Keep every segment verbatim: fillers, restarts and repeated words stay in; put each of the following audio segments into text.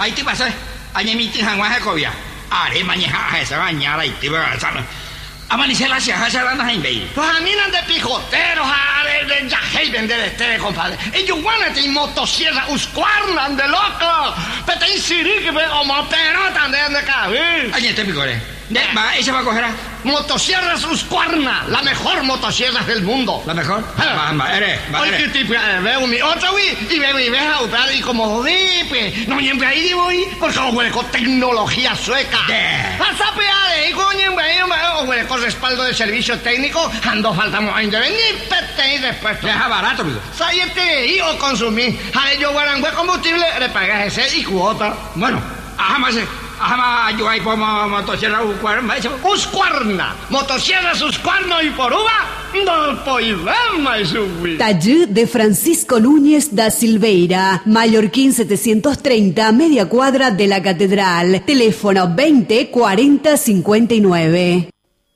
ahí te pasa, añe mi tija guaje cobia, are mañana esa bañada y te va a saber. Amanecer la silla, ya van a ir. Los aminan de pijoteros, de, de yajey, vender este, compadre. Ellos van a tener motosierra, uscuarnan de loco. Pero te insirí que ve como perota de cabir. Añe te picore. Va, ella va a coger a... Motosierras Husqvarna, la mejor motosierra del mundo. ¿La mejor? Va, va, eres, va, eres. Ay, qué tipo, veo mi otra, güey, y veo y ves a usar, y como, pues, no, siempre ahí digo, porque os huele con tecnología sueca. Hasta peade, y coño, os huele con respaldo de servicio técnico, ando faltamos a intervenir, pete y después. Deja barato, amigo. Sáyete y o consumí. A ellos guarangüe combustible, le pagas ese y cuota. Bueno, ajá, más. Ajá, yo ahí por motosierra Husqvarna. Husqvarna, motosierra Husqvarna y por uva, no podemos subir. Taller de Francisco Núñez da Silveira, Mallorquín setecientos treinta, media cuadra de la Catedral. Teléfono veinte cuarenta cincuenta y nueve.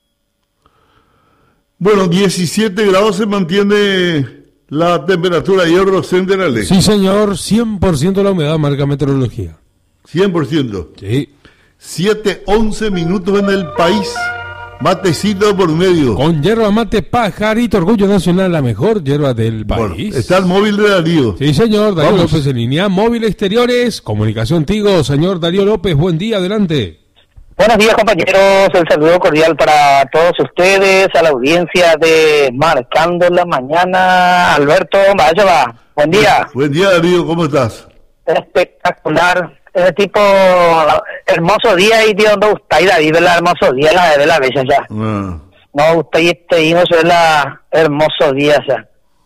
Bueno, diecisiete grados se mantiene la temperatura y ahora centrales. Sí, señor, cien por ciento la humedad, marca meteorología. cien por ciento. Sí. siete once minutos en el país. Matecito por medio. Con yerba mate Pajarito, Orgullo Nacional, la mejor yerba del país. Bueno, está el móvil de Darío. Sí, señor, Darío Vamos. López en línea. Móvil Exteriores, Comunicación Tigo. Señor Darío López, buen día, adelante. Buenos días, compañeros. El saludo cordial para todos ustedes, a la audiencia de Marcando la Mañana. Alberto Mayaba, buen día. Buen día, Darío, ¿cómo estás? Espectacular. Ese tipo, hermoso día y Dios no está y David la hermoso día la de la bella ya. Ah. No, usted y este hijo es la hermoso día ya.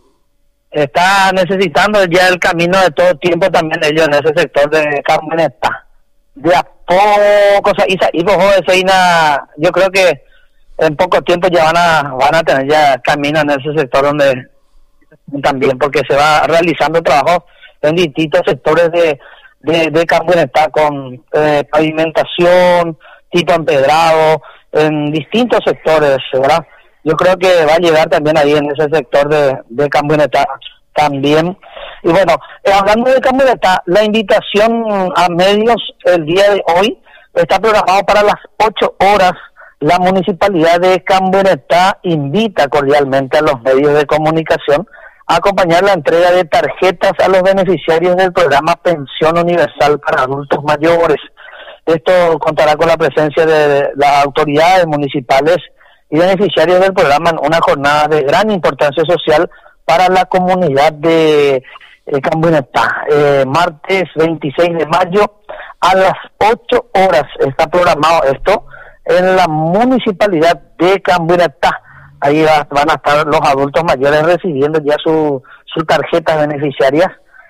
Está necesitando ya el camino de todo tiempo también ellos en ese sector de camioneta. De a poco, o sea, y, y ojo, eso y na, yo creo que en poco tiempo ya van a van a tener ya camino en ese sector donde también, porque se va realizando trabajo en distintos sectores de de, de camioneta con eh, pavimentación, tipo empedrado, en distintos sectores, ¿verdad? Yo creo que va a llegar también ahí en ese sector de, de camioneta también. Y bueno, eh, hablando de camioneta, la invitación a medios el día de hoy está programado para las ocho horas. La Municipalidad de Camioneta invita cordialmente a los medios de comunicación a acompañar la entrega de tarjetas a los beneficiarios del programa Pensión Universal para Adultos Mayores. Esto contará con la presencia de las autoridades municipales y beneficiarios del programa en una jornada de gran importancia social para la comunidad de eh, Camioneta. Eh, martes veintiséis de mayo a las ocho horas está programado esto en la Municipalidad de Camioneta. Ahí va, van a estar los adultos mayores recibiendo ya su, su tarjeta beneficiarias,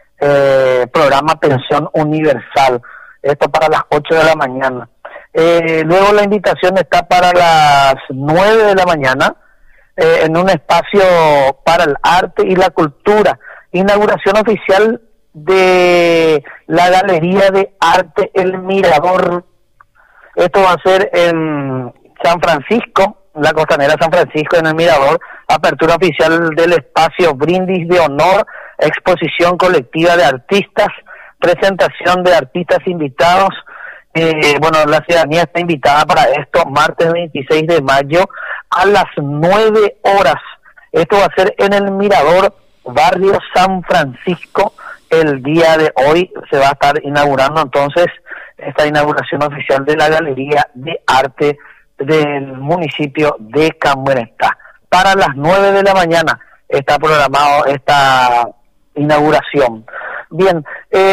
eh, programa Pensión Universal. Esto para las ocho de la mañana. Eh, luego la invitación está para las nueve de la mañana eh, en un espacio para el arte y la cultura. Inauguración oficial de la Galería de Arte El Mirador. Esto va a ser en San Francisco, la Costanera San Francisco, en El Mirador. Apertura oficial del espacio, brindis de honor, exposición colectiva de artistas, presentación de artistas invitados. Eh, bueno, la ciudadanía está invitada para esto, martes veintiséis de mayo a las nueve horas. Esto va a ser en El Mirador, barrio San Francisco. El día de hoy se va a estar inaugurando entonces esta inauguración oficial de la Galería de Arte del municipio de Camioneta. Para las nueve de la mañana está programado esta inauguración. Bien,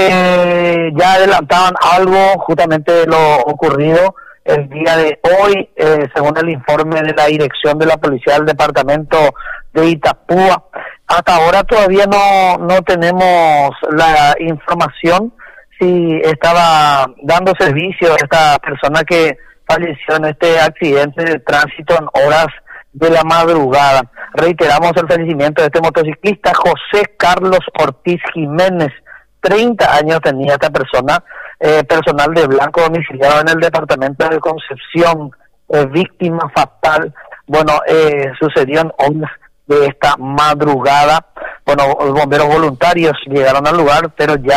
eh, ya adelantaban algo justamente de lo ocurrido el día de hoy, eh, según el informe de la dirección de la Policía del Departamento de Itapúa. Hasta ahora todavía no, no tenemos la información si estaba dando servicio a esta persona que falleció en este accidente de tránsito en horas de la madrugada. Reiteramos el fallecimiento de este motociclista, José Carlos Ortiz Jiménez. treinta años tenía esta persona, eh, personal de blanco domiciliado en el departamento de Concepción, eh, víctima fatal. Bueno, eh, sucedió en horas de esta madrugada. Bueno, los bomberos voluntarios llegaron al lugar, pero ya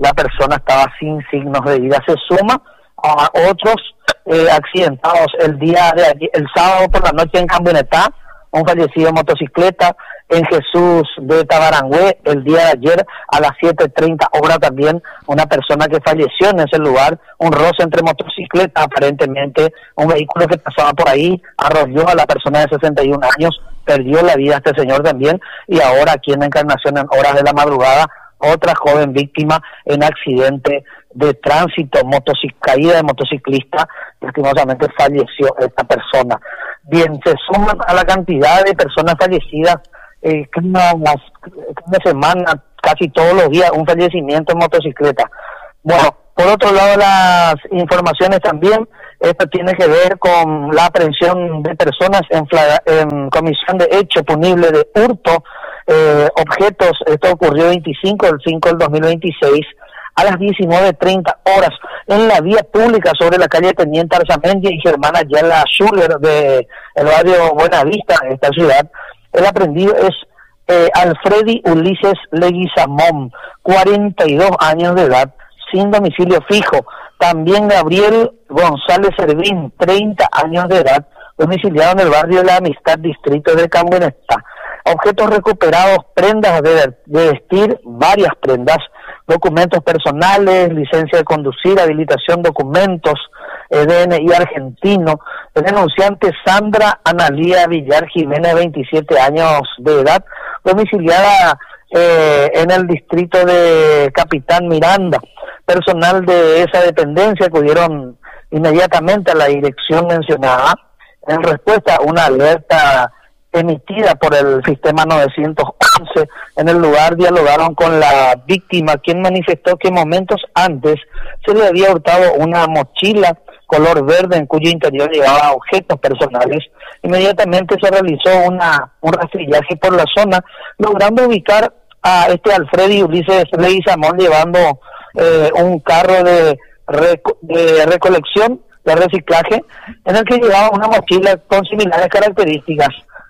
la persona estaba sin signos de vida. Se suma a otros eh, accidentados el día de ayer, el sábado por la noche en Camionetá, un fallecido en motocicleta. En Jesús de Tabarangüe, el día de ayer a las siete treinta horas también, una persona que falleció en ese lugar, un roce entre motocicletas, aparentemente un vehículo que pasaba por ahí, arrolló a la persona de sesenta y un años, perdió la vida este señor también, y ahora aquí en Encarnación, en horas de la madrugada, otra joven víctima en accidente de tránsito, motocic caída de motociclista, lastimosamente falleció esta persona. Bien, se suman a la cantidad de personas fallecidas, eh, cada, cada semana, casi todos los días, un fallecimiento en motocicleta. Bueno, por otro lado, las informaciones también, esto tiene que ver con la aprehensión de personas en, en comisión de hecho punible de hurto, eh, objetos. Esto ocurrió veinticinco del cinco del dos mil veintiséis, a las diecinueve treinta horas, en la vía pública sobre la calle Teniente Arzamendi y Germana Yala Schuller de el barrio Buenavista de esta ciudad. El aprendido es eh, Alfredi Ulises Leguizamón, cuarenta y dos años de edad, sin domicilio fijo. También Gabriel González Servín, treinta años de edad, domiciliado en el barrio de la Amistad, distrito de Camionetá. Objetos recuperados: prendas de, de vestir, varias prendas, documentos personales, licencia de conducir, habilitación, documentos, eh, D N I argentino. El denunciante Sandra Analía Villar Jiménez, veintisiete años de edad, domiciliada eh, en el distrito de Capitán Miranda. Personal de esa dependencia acudieron inmediatamente a la dirección mencionada en respuesta a una alerta emitida por el sistema novecientos once. En el lugar dialogaron con la víctima, quien manifestó que momentos antes se le había hurtado una mochila color verde en cuyo interior llevaba objetos personales. Inmediatamente se realizó una un rastrillaje por la zona, logrando ubicar a este Alfredi Ulises Leguizamón llevando eh, un carro de, reco de recolección, de reciclaje, en el que llevaba una mochila con similares características,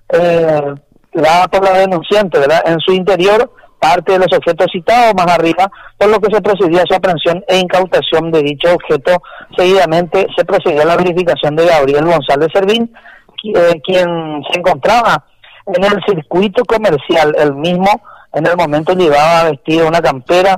eh, dada por la denunciante, ¿verdad? En su interior, parte de los objetos citados más arriba, por lo que se procedió a su aprehensión e incautación de dicho objeto. Seguidamente se procedió a la verificación de Gabriel González Servín, eh, quien se encontraba en el circuito comercial. El mismo en el momento llevaba vestido una campera,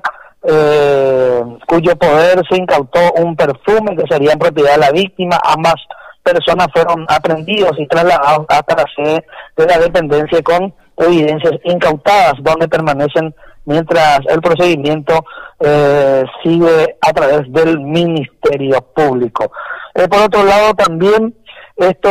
eh, cuyo poder se incautó un perfume que sería en propiedad de la víctima. Ambas personas fueron aprehendidos y trasladados hasta la sede de la dependencia con evidencias incautadas, donde permanecen mientras el procedimiento eh, sigue a través del Ministerio Público. Eh, por otro lado, también esto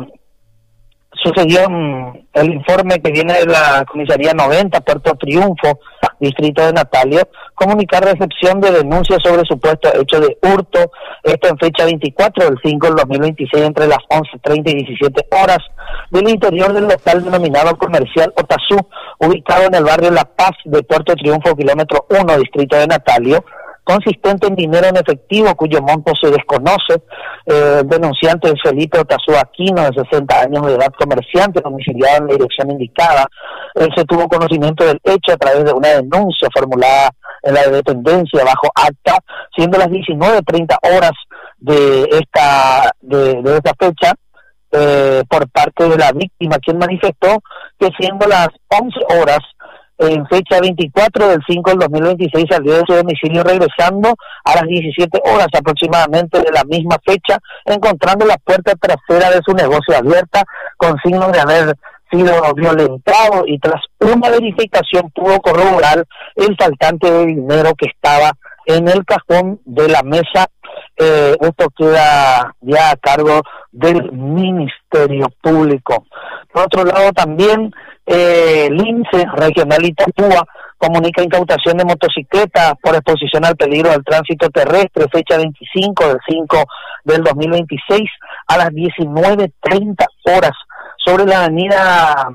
sucedió en el informe que viene de la Comisaría noventa, Puerto Triunfo, distrito de Natalio, comunicar recepción de denuncias sobre supuesto hecho de hurto, esto en fecha veinticuatro del cinco del dos mil veintiséis, entre las once treinta y diecisiete horas, del interior del local denominado comercial Otazú, ubicado en el barrio La Paz de Puerto Triunfo, kilómetro uno, distrito de Natalio, consistente en dinero en efectivo cuyo monto se desconoce. Eh, el denunciante es Felipe Otazú Aquino, de sesenta años de edad, comerciante, domiciliado en la dirección indicada. Él se tuvo conocimiento del hecho a través de una denuncia formulada en la dependencia bajo acta, siendo las diecinueve treinta horas de esta de, de esta fecha, eh, por parte de la víctima, quien manifestó que siendo las once horas en fecha veinticuatro del cinco del dos mil veintiséis, salió de su domicilio regresando a las diecisiete horas aproximadamente de la misma fecha, encontrando la puerta trasera de su negocio abierta con signos de haber sido violentado, y tras una verificación pudo corroborar el faltante de dinero que estaba en el cajón de la mesa. Eh, esto queda ya a cargo del Ministerio Público. Por otro lado, también eh, el I N S E Regional Itapúa comunica incautación de motocicletas por exposición al peligro del tránsito terrestre, fecha veinticinco del cinco del dos mil veintiséis, a las diecinueve treinta horas, sobre la avenida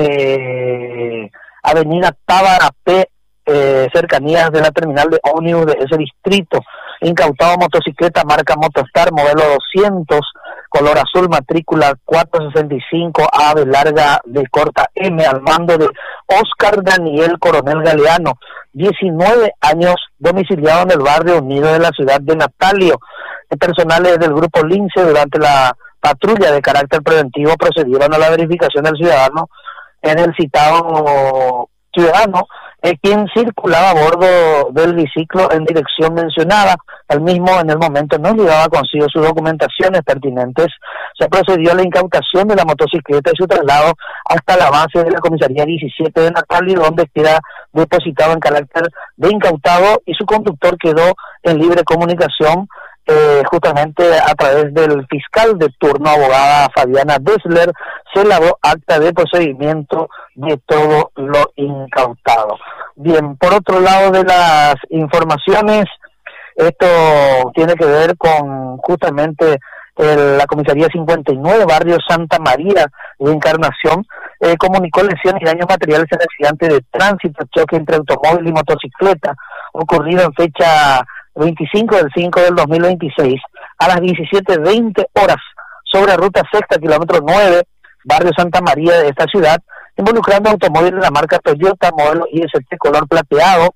eh, avenida Tábara P, eh, cercanías de la terminal de ómnibus de ese distrito. Incautado motocicleta marca Motostar, modelo doscientos, color azul, matrícula cuatrocientos sesenta y cinco, ave larga de corta M, al mando de Oscar Daniel Coronel Galeano, diecinueve años, domiciliado en el barrio Unido de la ciudad de Natalio. El personal del grupo Lince, durante la patrulla de carácter preventivo, procedieron a la verificación del ciudadano en el citado ciudadano, eh, quien circulaba a bordo del biciclo en dirección mencionada. El mismo en el momento no llevaba consigo sus documentaciones pertinentes. Se procedió a la incautación de la motocicleta y su traslado hasta la base de la comisaría diecisiete de Natalio, donde queda depositado en carácter de incautado, y su conductor quedó en libre comunicación eh, justamente a través del fiscal de turno, abogada Fabiana Dessler. Se elaboró acta de procedimiento de todo lo incautado. Bien, por otro lado de las informaciones, esto tiene que ver con justamente el, la comisaría cincuenta y nueve, barrio Santa María de Encarnación, eh, comunicó lesiones y daños materiales en accidente de tránsito, choque entre automóvil y motocicleta, ocurrido en fecha veinticinco del cinco del dos mil veintiséis, a las diecisiete veinte horas, sobre ruta sexta, kilómetro nueve, barrio Santa María de esta ciudad, involucrando automóviles de la marca Toyota, modelo I S T color plateado,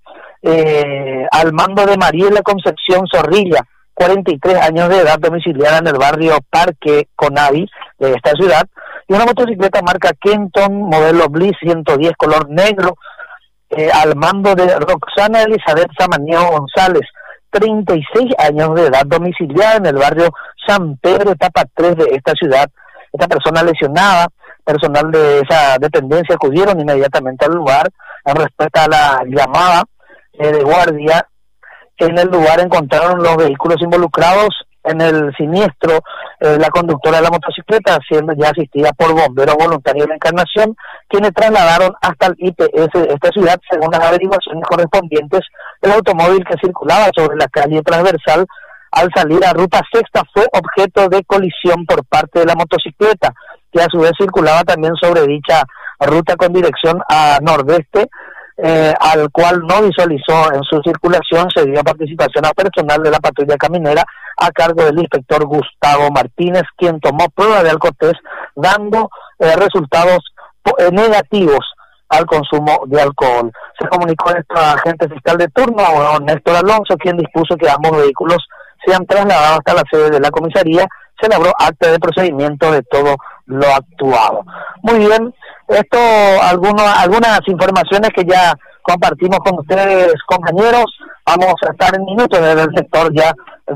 eh, al mando de Mariela Concepción Zorrilla, cuarenta y tres años de edad, domiciliada en el barrio Parque Conavi de esta ciudad, y una motocicleta marca Kenton, modelo Bliss ciento diez color negro, eh, al mando de Roxana Elizabeth Samaniego González, treinta y seis años de edad, domiciliada en el barrio San Pedro, etapa tres de esta ciudad. Esta persona lesionada, personal de esa dependencia, acudieron inmediatamente al lugar en respuesta a la llamada eh, de guardia. En el lugar encontraron los vehículos involucrados en el siniestro, eh, la conductora de la motocicleta siendo ya asistida por bomberos voluntarios de la Encarnación, quienes trasladaron hasta el I P S de esta ciudad. Según las averiguaciones correspondientes, el automóvil que circulaba sobre la calle transversal al salir a ruta sexta fue objeto de colisión por parte de la motocicleta, que a su vez circulaba también sobre dicha ruta con dirección a nordeste, eh, al cual no visualizó en su circulación. Se dio participación a personal de la patrulla caminera a cargo del inspector Gustavo Martínez, quien tomó prueba de alcotés, dando eh, resultados eh, negativos al consumo de alcohol. Se comunicó a nuestro agente fiscal de turno, Néstor Alonso, quien dispuso que ambos vehículos sean trasladados hasta la sede de la comisaría. Se elaboró acta de procedimiento de todo lo actuado. Muy bien, esto, algunos, algunas informaciones que ya compartimos con ustedes, compañeros. Vamos a estar en minutos desde el sector ya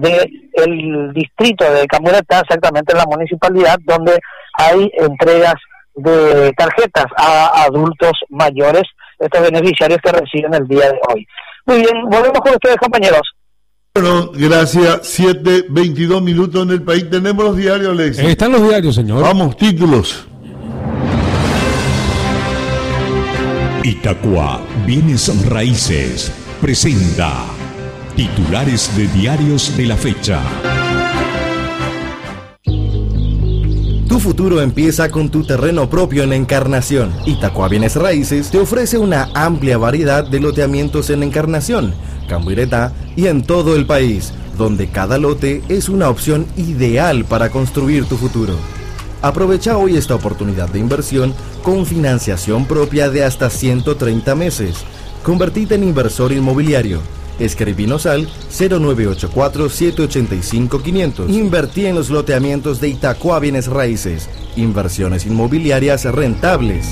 del distrito de Camureta, exactamente en la municipalidad, donde hay entregas de tarjetas a adultos mayores, estos beneficiarios que reciben el día de hoy. Muy bien, volvemos con ustedes, compañeros. Bueno, gracias. siete veintidós minutos en el país. Tenemos los diarios, Alex. Están los diarios, señor. Vamos, títulos. Itacua Bienes Raíces presenta titulares de diarios de la fecha. Tu futuro empieza con tu terreno propio en Encarnación. Itacua Bienes Raíces te ofrece una amplia variedad de loteamientos en Encarnación, Cambuireta y en todo el país, donde cada lote es una opción ideal para construir tu futuro. Aprovecha hoy esta oportunidad de inversión con financiación propia de hasta ciento treinta meses. Convertite en inversor inmobiliario. Escribinos al cero nueve ocho cuatro, siete ocho cinco, quinientos. Invertí en los loteamientos de Itacua Bienes Raíces. Inversiones inmobiliarias rentables.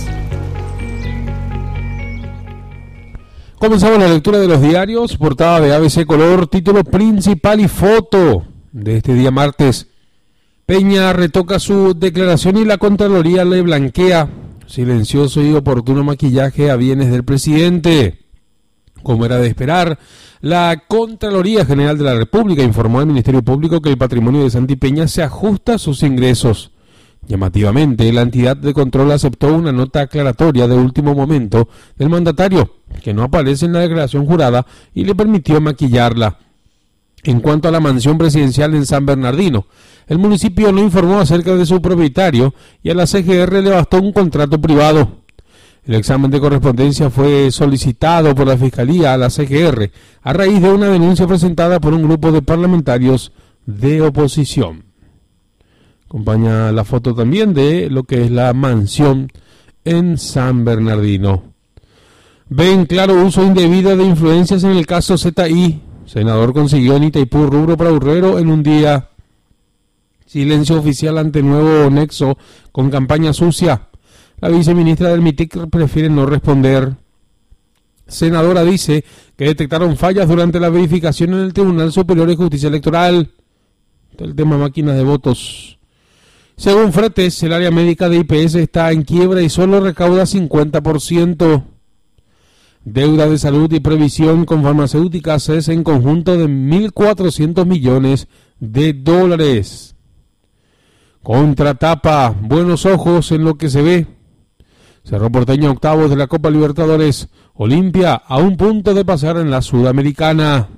Comenzamos la lectura de los diarios, portada de A B C Color, título principal y foto de este día martes. Peña retoca su declaración y la Contraloría le blanquea silencioso y oportuno maquillaje a bienes del presidente. Como era de esperar, la Contraloría General de la República informó al Ministerio Público que el patrimonio de Santi Peña se ajusta a sus ingresos. Llamativamente, la entidad de control aceptó una nota aclaratoria de último momento del mandatario, que no aparece en la declaración jurada, y le permitió maquillarla. En cuanto a la mansión presidencial en San Bernardino, el municipio no informó acerca de su propietario y a la C G R le bastó un contrato privado. El examen de correspondencia fue solicitado por la Fiscalía a la C G R a raíz de una denuncia presentada por un grupo de parlamentarios de oposición. Acompaña la foto también de lo que es la mansión en San Bernardino. ven claro uso indebido de influencias en el caso Z I. Senador consiguió en Itaipú rubro para Urrero en un día. Silencio oficial ante nuevo nexo con campaña sucia. La viceministra del MITIC prefiere no responder. Senadora dice que detectaron fallas durante la verificación en el Tribunal Superior de Justicia Electoral. El tema máquinas de votos. Según Fretes, el área médica de I P S está en quiebra y solo recauda cincuenta por ciento. Deuda de salud y previsión con farmacéuticas es en conjunto de mil cuatrocientos millones de dólares. Contratapa, buenos ojos en lo que se ve. Cerro Porteño octavos de la Copa Libertadores. Olimpia a un punto de pasar en la Sudamericana.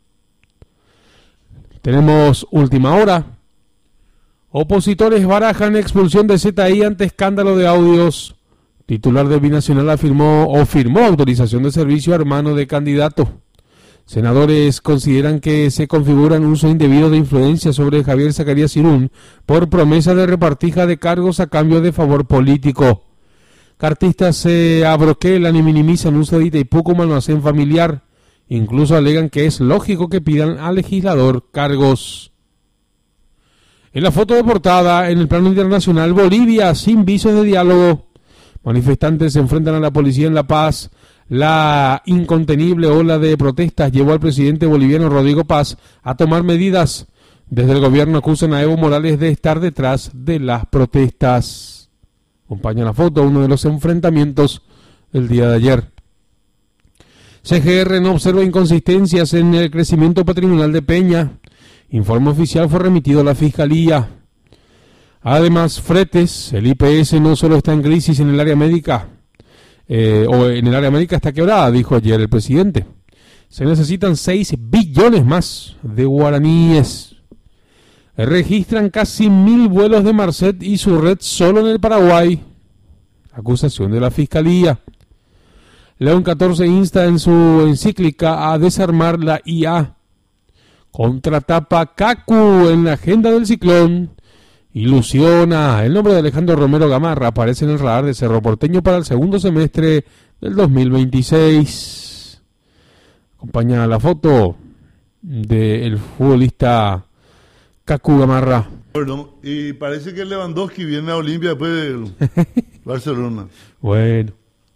Tenemos última hora. Opositores barajan expulsión de Z I ante escándalo de audios. Titular de Binacional afirmó o firmó autorización de servicio a hermano de candidato. Senadores consideran que se configura un uso indebido de influencia sobre Javier Zacarías Irún por promesa de repartija de cargos a cambio de favor político. Cartistas se abroquelan y minimizan uso de Itaipú como almacén familiar. Incluso alegan que es lógico que pidan al legislador cargos. En la foto de portada, en el plano internacional, Bolivia sin visos de diálogo. Manifestantes se enfrentan a la policía en La Paz. La incontenible ola de protestas llevó al presidente boliviano Rodrigo Paz a tomar medidas. Desde el gobierno acusan a Evo Morales de estar detrás de las protestas. Acompaña la foto, uno de los enfrentamientos del día de ayer. C G R no observa inconsistencias en el crecimiento patrimonial de Peña. Informe oficial fue remitido a la Fiscalía. Además, Fretes, el I P S no solo está en crisis en el área médica, eh, o en el área médica está quebrada, dijo ayer el presidente. Se necesitan seis billones más de guaraníes. Registran casi mil vuelos de Marcet y su red solo en el Paraguay. Acusación de la Fiscalía. León catorce insta en su encíclica a desarmar la I A. Contratapa Cacu en la agenda del ciclón. Ilusiona. El nombre de Alejandro Romero Gamarra aparece en el radar de Cerro Porteño para el segundo semestre del dos mil veintiséis. Acompaña la foto del futbolista Cacu Gamarra. Bueno, y parece que Lewandowski viene a Olimpia después de Barcelona. Bueno.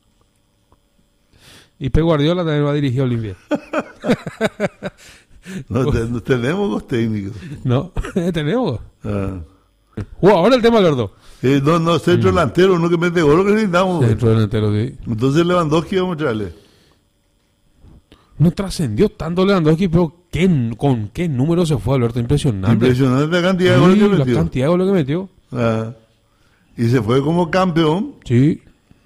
Y Pep Guardiola también va a dirigir a Olimpia. No, te, no tenemos dos técnicos. No, tenemos. Ah. Uh, ahora el tema, Alberto. Eh, no, no, centro mm. delantero, uno que mete gol, lo que necesitamos. Centro delantero, sí. Entonces Lewandowski vamos a traerle. No trascendió tanto Lewandowski, pero ¿qué, ¿con qué número se fue, Alberto? Impresionante. Impresionante la cantidad de goles que metió. La cantidad de goles que metió. Ah. Y se fue como campeón. Sí.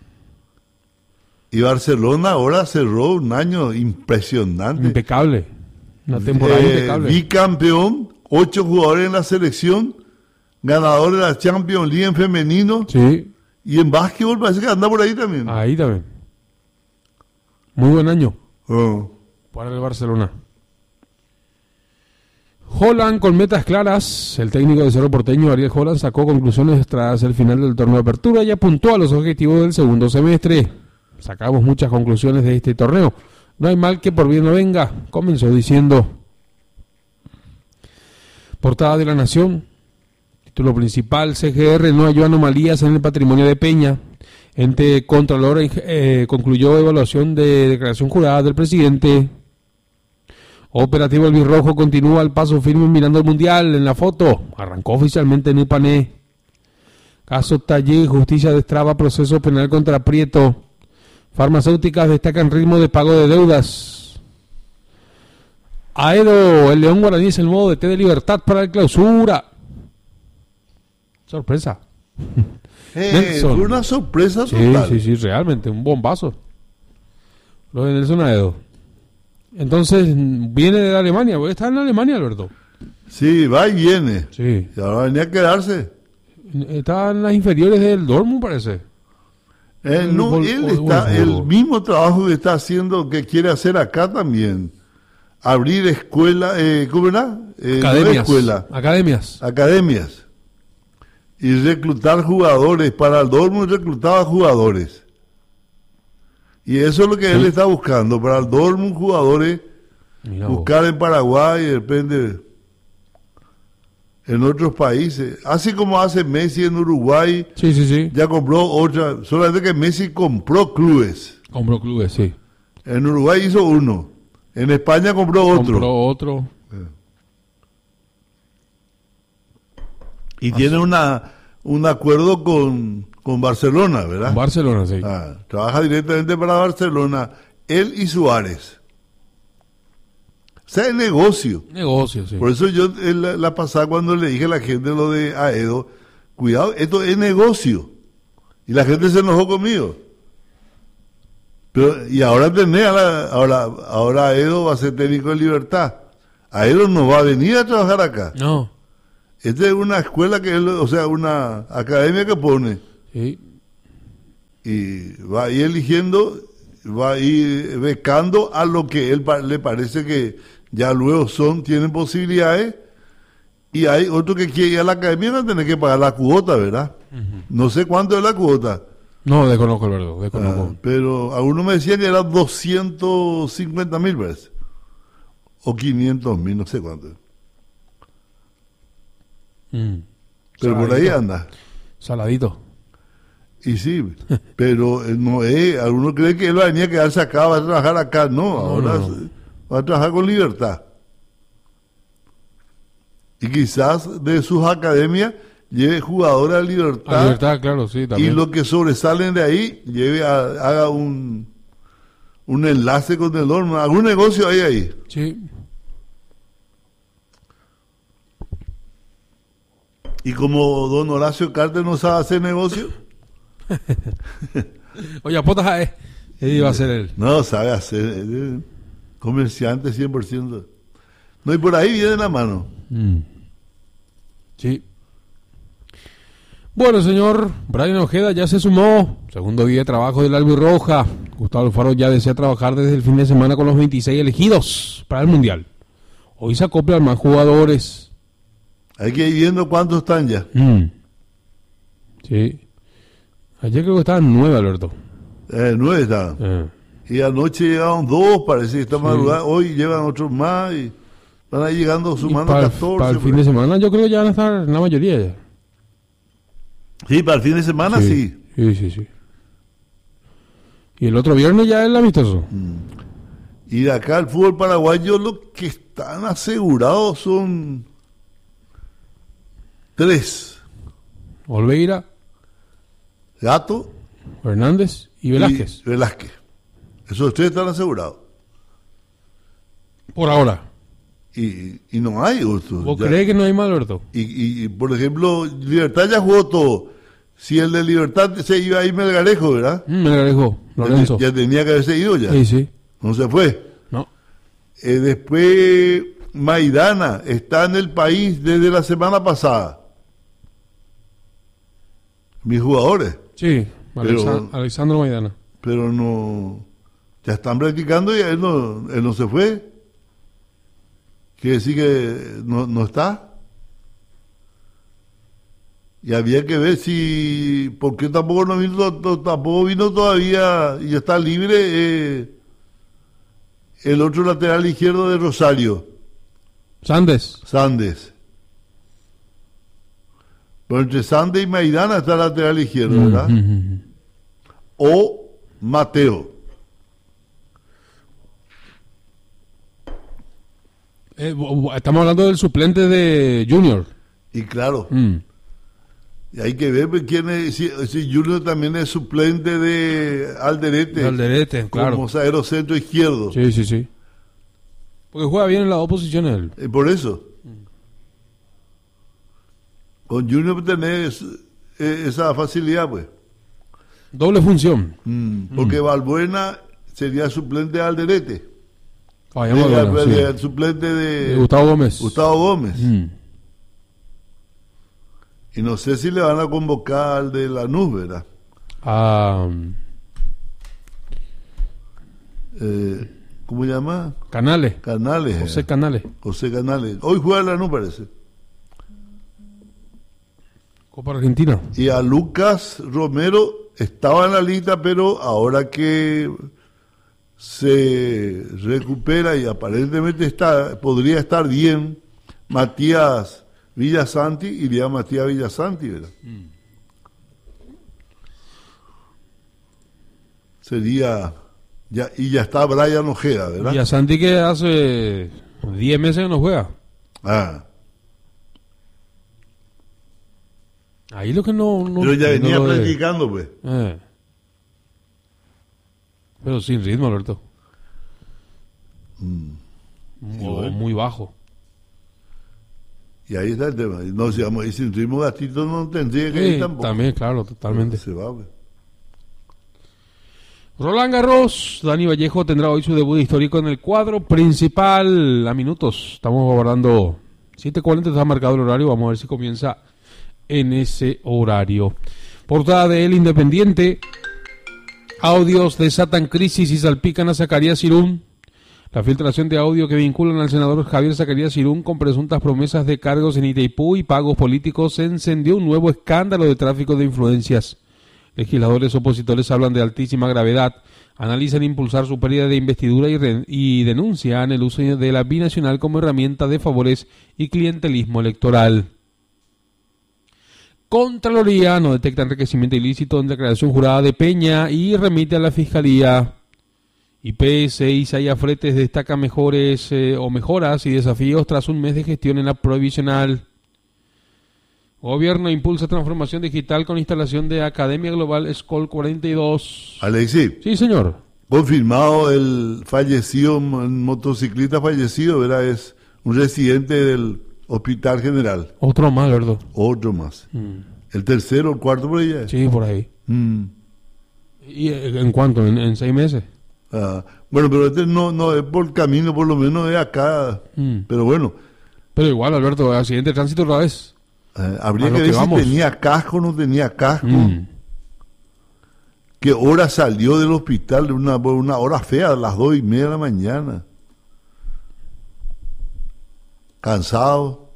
Y Barcelona ahora cerró un año impresionante. Impecable. Una temporada eh, impecable. Bicampeón, ocho jugadores en la selección, ganador de la Champions League en femenino. Sí. Y en básquetbol parece que anda por ahí también. Ahí también. Muy buen año. Oh. Para el Barcelona. Holland con metas claras. El técnico de Cerro Porteño, Ariel Holland, sacó conclusiones tras el final del torneo de apertura y apuntó a los objetivos del segundo semestre. Sacamos muchas conclusiones de este torneo. No hay mal que por bien no venga, comenzó diciendo. Portada de La Nación. Título principal, C G R no halló anomalías en el patrimonio de Peña. Ente Contralor eh, concluyó evaluación de declaración jurada del presidente. Operativo El Birrojo continúa al paso firme mirando el Mundial. En la foto, arrancó oficialmente en Ipané. Caso Tallé, justicia destraba proceso penal contra Prieto. Farmacéuticas destacan ritmo de pago de deudas. Aedo, el León Guaraní es el modo de té de libertad para la clausura. Sorpresa. Eh, fue una sorpresa total. Sí, sí, sí, realmente, un bombazo. Lo de Nelson Aedo. Entonces, viene de Alemania, porque está en Alemania, Alberto. Sí, va y viene. Sí. Y ahora venía a quedarse. Está en las inferiores del Dortmund, parece. Él, no, Vol- él Vol- está, Wolfsburgo. el mismo trabajo que está haciendo, que quiere hacer acá también. Abrir escuela, eh, ¿cómo era? Eh, Academias. no escuela, Academias. academias. Y reclutar jugadores. Para el Dortmund reclutaba jugadores. Y eso es lo que sí. él está buscando, para el Dortmund jugadores, Mira buscar vos. en Paraguay, de repente en otros países. Así como hace Messi en Uruguay, sí, sí, sí. ya compró otra, solamente que Messi compró clubes. Compró clubes, sí. En Uruguay hizo uno, en España compró otro. Compró otro. Y Así. tiene una un acuerdo con, con Barcelona, ¿verdad? Con Barcelona, sí. Ah, trabaja directamente para Barcelona, él y Suárez. O sea, es negocio. Negocio, sí. Por eso yo la, la pasada cuando le dije a la gente lo de Aedo, cuidado, esto es negocio. Y la gente se enojó conmigo. Pero, y ahora tenés a la, ahora, ahora Aedo va a ser técnico de Libertad. Aedo no va a venir a trabajar acá. No. Esta es una escuela que él, o sea, una academia que pone. Sí. Y va a ir eligiendo, va a ir becando a lo que él le parece que ya luego son, tienen posibilidades. Y hay otro que quiere ir a la academia, va a tener que pagar la cuota, ¿verdad? Uh-huh. No sé cuánto es la cuota. No, desconozco el verdad, desconozco. Ah, pero algunos me decían que eran doscientos cincuenta mil veces. O quinientos mil, no sé cuánto. Mm. Pero Saladito. Por ahí anda. Saladito. Y sí, pero no es, algunos creen que él va a venir a quedarse acá, va a trabajar acá. No, no ahora no, no. va a trabajar con Libertad. Y quizás de sus academias lleve jugadores a Libertad. A Libertad, claro, sí, también. Y los que sobresalen de ahí, lleve a, haga un, un enlace con el Dortmund. Algún negocio hay ahí. Sí. Y como don Horacio Carter no sabe hacer negocio. Oye, apotas eh. Él iba a ser él. No, sabe hacer. Es comerciante cien por ciento. No, y por ahí viene la mano. Mm. Sí. Bueno, señor Brian Ojeda ya se sumó. Segundo día de trabajo del Albirroja. Gustavo Alfaro ya desea trabajar desde el fin de semana con los veintiséis elegidos para el Mundial. Hoy se acoplan más jugadores. Hay que ir viendo cuántos están ya. Mm. Sí. Ayer creo que estaban nueve, Alberto. Eh, nueve estaban. Eh. Y anoche llegaron dos, parece que está sí. madrugada. Hoy llevan otros más y van a ir llegando sumando para, catorce. Para el fin de semana yo creo que ya van a estar la mayoría ya. Sí, para el fin de semana sí. Sí, sí, sí. sí. Y el otro viernes ya es el amistoso. Mm. Y de acá el fútbol paraguayo lo que están asegurados son tres. Olveira, Gato, Hernández y Velázquez. Y Velázquez. Esos tres están asegurados. Por ahora. Y, y no hay otros. ¿Vos ya. crees que no hay más, Alberto? Y, y, y, por ejemplo, Libertad ya jugó todo. Si el de Libertad se iba a ir Melgarejo, ¿verdad? Mm, Melgarejo, Lorenzo. Ya, ya tenía que haberse ido ya. Sí, sí. No se fue. No. Eh, después, Maidana está en el país desde la semana pasada. Mis jugadores. Sí, pero, Alexandro Maidana. Pero no, ya están practicando y él no, él no se fue. Quiere decir que no, no está. Y había que ver si, porque tampoco no vino, tampoco vino todavía y está libre eh, el otro lateral izquierdo de Rosario. Sandes. Sandes. Pero entre Sandes y Maidana está el lateral izquierdo, ¿verdad? Mm-hmm. O Mateo. Eh, estamos hablando del suplente de Junior. Y claro. Mm. Y hay que ver quién es, si, si Junior también es suplente de Alderete. De Alderete, claro. Como zaguero centro izquierdo. Sí, sí, sí. Porque juega bien en las dos posiciones él. Eh, por eso. Con Junior tenés eh, esa facilidad, pues. Doble función. Mm, porque mm. Valbuena sería suplente de Alderete. Ah, de, bueno, de, sí. de, el suplente de, de Gustavo Gómez. Gustavo Gómez. Mm. Y no sé si le van a convocar al de Lanús, ¿verdad? Ah. Eh, ¿Cómo se llama? Canales. Canales. José eh. Canales. José Canales. Hoy juega Lanús, parece. Copa Argentina. Y a Lucas Romero estaba en la lista, pero ahora que se recupera y aparentemente está, podría estar bien Matías Villasanti, iría Matías Villasanti, ¿verdad? Mm. Sería, ya, y ya está Brian Ojeda, ¿verdad? Villasanti que hace diez meses que no juega. Ah. Ahí lo que no... no Pero ya venía no practicando, de... pues. Eh. Pero sin ritmo, Alberto. Mm. Muy, bueno. muy bajo. Y ahí está el tema. No, si vamos a ir sin ritmo, Gatito no tendría que sí, ir tampoco. También, claro, totalmente. Se va, pues. Roland Garros, Dani Vallejo tendrá hoy su debut histórico en el cuadro principal a minutos. Estamos aguardando siete cuarenta, está marcado el horario, vamos a ver si comienza en ese horario. Portada de El Independiente, audios desatan crisis y salpican a Zacarías Irún. La filtración de audio que vinculan al senador Javier Zacarías Irún con presuntas promesas de cargos en Itaipú y pagos políticos encendió un nuevo escándalo de tráfico de influencias. Legisladores opositores hablan de altísima gravedad, analizan impulsar su pérdida de investidura y, re- y denuncian el uso de la binacional como herramienta de favores y clientelismo electoral. Contraloría no detecta enriquecimiento ilícito en declaración jurada de Peña y remite a la Fiscalía. I P S y Isaiah Fretes destaca mejores eh, o mejoras y desafíos tras un mes de gestión en la provisional. Gobierno impulsa transformación digital con instalación de Academia Global School cuarenta y dos. Alexis. Sí, señor. Confirmado el fallecido, el motociclista fallecido, ¿verdad? Es un residente del Hospital General. Otro más, ¿verdad? Otro más. Mm. El tercero, el cuarto por allá. Sí, por ahí. Mm. ¿Y en cuánto? ¿En, en seis meses? Ah, bueno, pero este no, no es por camino, por lo menos es acá. Mm. Pero bueno. Pero igual, Alberto, accidente de tránsito otra vez. Eh, habría que ver si tenía casco o no tenía casco. Mm. ¿Qué hora salió del hospital? Una, una hora fea, a las dos y media de la mañana. Cansado.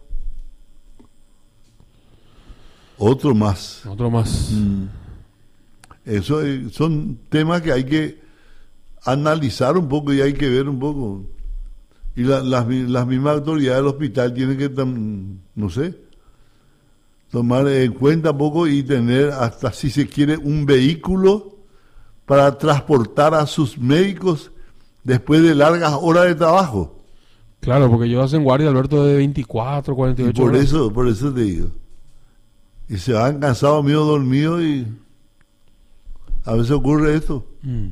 Otro más. Otro más. Mm. Eso es, son temas que hay que analizar un poco y hay que ver un poco. Y la, las, las mismas autoridades del hospital tienen que, no sé, tomar en cuenta un poco y tener hasta, si se quiere, un vehículo para transportar a sus médicos después de largas horas de trabajo. Claro, porque ellos hacen guardia, Alberto, de veinticuatro, cuarenta y ocho y por horas. Eso, por eso te digo. Y se van cansados, mío, dormidos y a veces ocurre esto. Mm.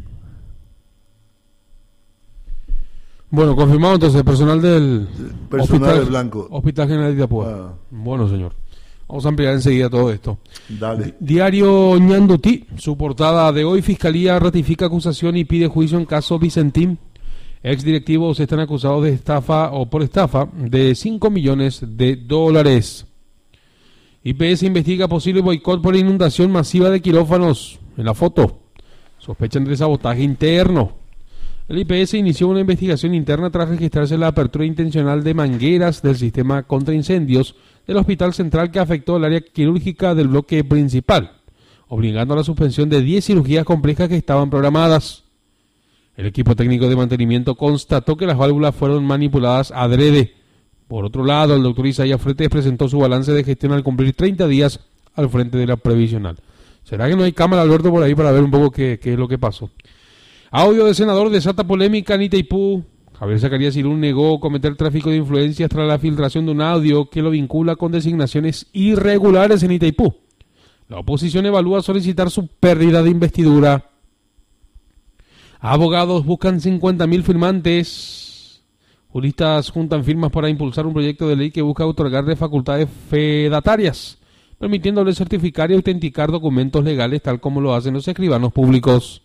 Bueno, confirmado entonces, personal del personal Hospital, de Blanco. Hospital General de Itapúa. Ah. Bueno, señor. Vamos a ampliar enseguida todo esto. Dale. Diario Ñandutí, su portada de hoy, Fiscalía ratifica acusación y pide juicio en caso Vicentín. Ex directivos están acusados de estafa o por estafa de cinco millones de dólares. I P S investiga posible boicot por inundación masiva de quirófanos. En la foto, sospechan de sabotaje interno. El I P S inició una investigación interna tras registrarse la apertura intencional de mangueras del sistema contra incendios del Hospital Central que afectó el área quirúrgica del bloque principal, obligando a la suspensión de diez cirugías complejas que estaban programadas. El equipo técnico de mantenimiento constató que las válvulas fueron manipuladas adrede. Por otro lado, el doctor Isaiah Fretes presentó su balance de gestión al cumplir treinta días al frente de la previsional. ¿Será que no hay cámara, Alberto, por ahí para ver un poco qué, qué es lo que pasó? Audio de senador desata polémica en Itaipú. Javier Zacarías Irún negó cometer tráfico de influencias tras la filtración de un audio que lo vincula con designaciones irregulares en Itaipú. La oposición evalúa solicitar su pérdida de investidura. Abogados buscan cincuenta mil firmantes. Juristas juntan firmas para impulsar un proyecto de ley que busca otorgarle facultades fedatarias, permitiéndole certificar y autenticar documentos legales tal como lo hacen los escribanos públicos.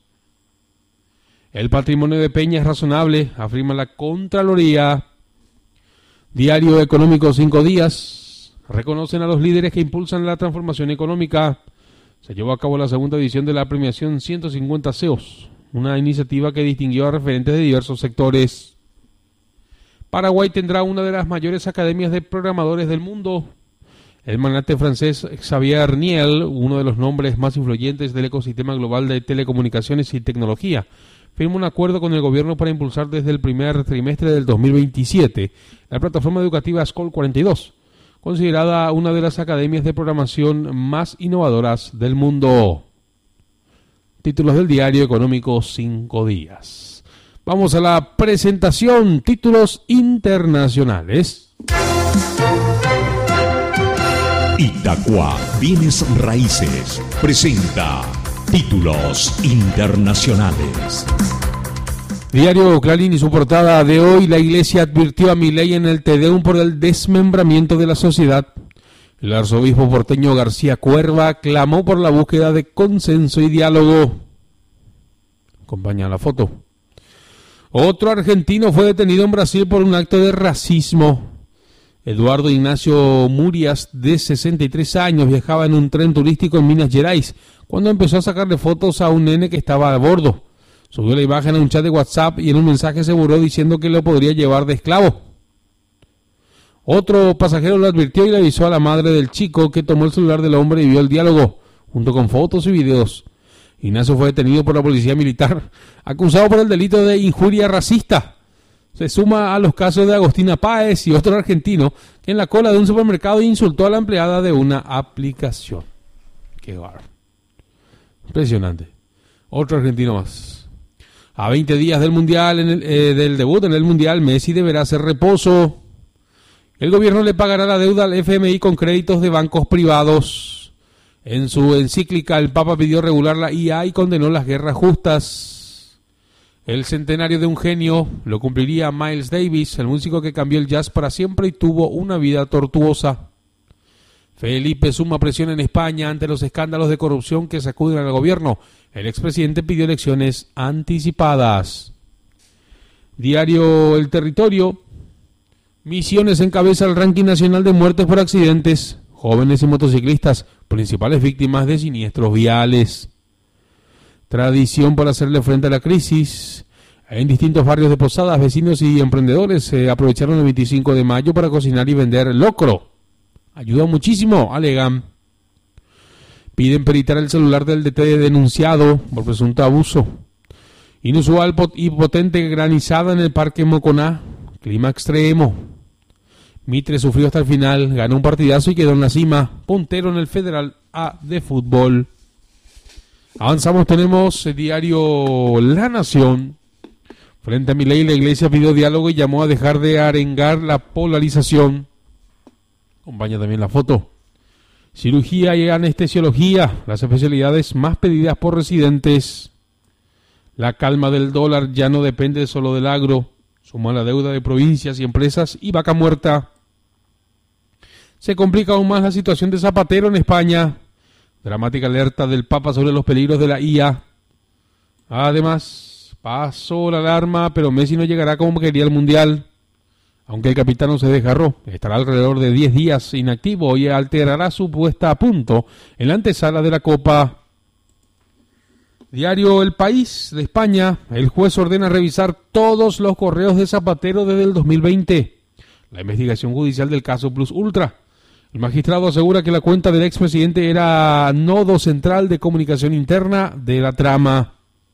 El patrimonio de Peña es razonable, afirma la Contraloría. Diario Económico Cinco Días. Reconocen a los líderes que impulsan la transformación económica. Se llevó a cabo la segunda edición de la premiación ciento cincuenta C E Os, una iniciativa que distinguió a referentes de diversos sectores. Paraguay tendrá una de las mayores academias de programadores del mundo. El magnate francés Xavier Niel, uno de los nombres más influyentes del ecosistema global de telecomunicaciones y tecnología, firmó un acuerdo con el gobierno para impulsar desde el primer trimestre del dos mil veintisiete la plataforma educativa Escol cuarenta y dos, considerada una de las academias de programación más innovadoras del mundo. Títulos del diario económico Cinco Días. Vamos a la presentación, títulos internacionales. Itacua Bienes Raíces presenta títulos internacionales. Diario Clarín y su portada de hoy: la Iglesia advirtió a Milei en el Te Deum por el desmembramiento de la sociedad. El arzobispo porteño García Cuerva clamó por la búsqueda de consenso y diálogo. Acompaña la foto. Otro argentino fue detenido en Brasil por un acto de racismo. Eduardo Ignacio Murias, de sesenta y tres años, viajaba en un tren turístico en Minas Gerais cuando empezó a sacarle fotos a un nene que estaba a bordo. Subió la imagen a un chat de WhatsApp y en un mensaje se burló diciendo que lo podría llevar de esclavo. Otro pasajero lo advirtió y le avisó a la madre del chico, que tomó el celular del hombre y vio el diálogo, junto con fotos y videos. Ignacio fue detenido por la policía militar, acusado por el delito de injuria racista. Se suma a los casos de Agostina Páez y otro argentino que en la cola de un supermercado insultó a la empleada de una aplicación. Qué bárbaro. Impresionante. Otro argentino más. A veinte días del mundial, en el, eh, del debut en el mundial, Messi deberá hacer reposo. El gobierno le pagará la deuda al F M I con créditos de bancos privados. En su encíclica, el Papa pidió regular la I A y condenó las guerras justas. El centenario de un genio lo cumpliría Miles Davis, el músico que cambió el jazz para siempre y tuvo una vida tortuosa. Felipe suma presión en España ante los escándalos de corrupción que sacuden al gobierno. El expresidente pidió elecciones anticipadas. Diario El Territorio. Misiones encabeza el ranking nacional de muertes por accidentes. Jóvenes y motociclistas, principales víctimas de siniestros viales. Tradición para hacerle frente a la crisis. En distintos barrios de Posadas, vecinos y emprendedores se aprovecharon el veinticinco de mayo para cocinar y vender locro. Ayudó muchísimo, alegan. Piden peritar el celular del D T denunciado por presunto abuso. Inusual y potente granizada en el Parque Moconá. Clima extremo. Mitre sufrió hasta el final, ganó un partidazo y quedó en la cima. Puntero en el Federal A de fútbol. Avanzamos, tenemos el diario La Nación. Frente a Milei, la Iglesia pidió diálogo y llamó a dejar de arengar la polarización. Acompaña también la foto. Cirugía y anestesiología, las especialidades más pedidas por residentes. La calma del dólar ya no depende solo del agro. Suma la deuda de provincias y empresas y vaca muerta. Se complica aún más la situación de Zapatero en España. Dramática alerta del Papa sobre los peligros de la I A. Además, pasó la alarma, pero Messi no llegará como quería el Mundial. Aunque el capitán se desgarró, estará alrededor de diez días inactivo y alterará su puesta a punto en la antesala de la Copa. Diario El País de España. El juez ordena revisar todos los correos de Zapatero desde el dos mil veinte. La investigación judicial del caso Plus Ultra. El magistrado asegura que la cuenta del expresidente era nodo central de comunicación interna de la trama.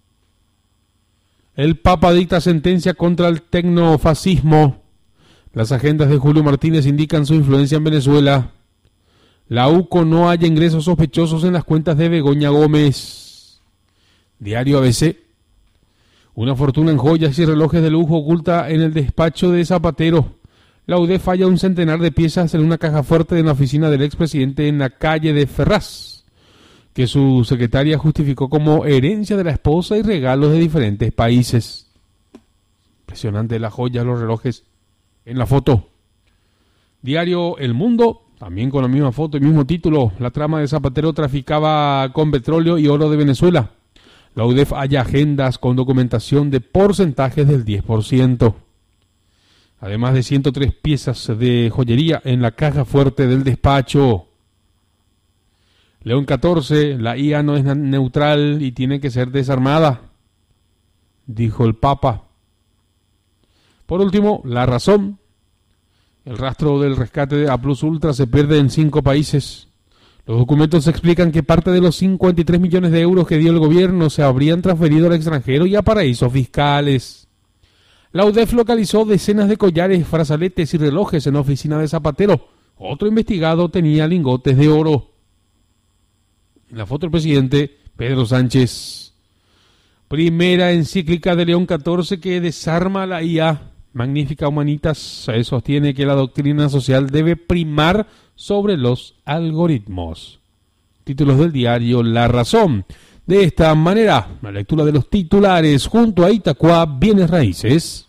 El Papa dicta sentencia contra el tecnofascismo. Las agendas de Julio Martínez indican su influencia en Venezuela. La U C O no halla ingresos sospechosos en las cuentas de Begoña Gómez. Diario A B C. Una fortuna en joyas y relojes de lujo oculta en el despacho de Zapatero. La U D falla un centenar de piezas en una caja fuerte de la oficina del expresidente en la calle de Ferraz, que su secretaria justificó como herencia de la esposa y regalos de diferentes países. Impresionante las joyas, los relojes en la foto. Diario El Mundo, también con la misma foto y mismo título. La trama de Zapatero traficaba con petróleo y oro de Venezuela. La U D E F halla agendas con documentación de porcentajes del diez por ciento. Además de ciento tres piezas de joyería en la caja fuerte del despacho. León catorce, la I A no es neutral y tiene que ser desarmada, dijo el Papa. Por último, La Razón. El rastro del rescate de A Plus Ultra se pierde en cinco países. Los documentos explican que parte de los cincuenta y tres millones de euros que dio el gobierno se habrían transferido al extranjero y a paraísos fiscales. La U D E F localizó decenas de collares, brazaletes y relojes en la oficina de Zapatero. Otro investigado tenía lingotes de oro. En la foto el presidente Pedro Sánchez. Primera encíclica de León catorce que desarma la I A. Magnífica Humanitas sostiene que la doctrina social debe primar sobre los algoritmos. Títulos del diario La Razón. De esta manera, la lectura de los titulares junto a Itacua Bienes Raíces.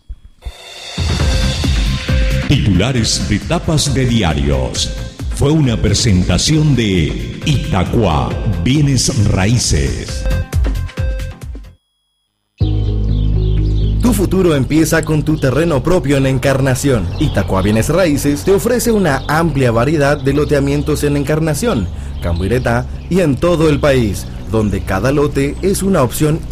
Titulares de tapas de diarios. Fue una presentación de Itacua Bienes Raíces. Tu futuro empieza con tu terreno propio en Encarnación. Itacua Bienes Raíces te ofrece una amplia variedad de loteamientos en Encarnación, Cambuireta y en todo el país, donde cada lote es una opción